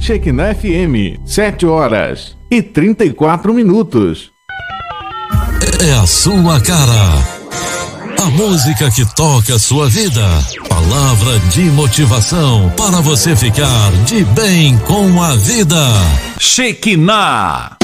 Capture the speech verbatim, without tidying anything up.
Shekinah F M, sete horas e trinta e quatro minutos. É a sua cara. A música que toca a sua vida. Palavra de motivação para você ficar de bem com a vida. Shekinah.